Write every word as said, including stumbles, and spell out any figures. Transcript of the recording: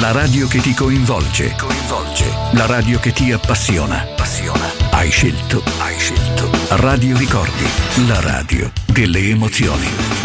La radio che ti coinvolge. Coinvolge. La radio che ti appassiona. Appassiona. Hai scelto. Hai scelto. Radio Ricordi. La radio delle emozioni.